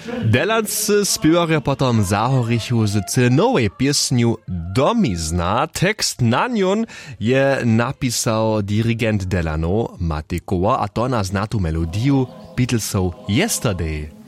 Delanscy spiewarja potom zahorichu z nowej piesniu Domizna. Tekst na nią je napisał dirigent Delano Matej Koła, a to nas na tu melodiju Beatlesov Yesterday.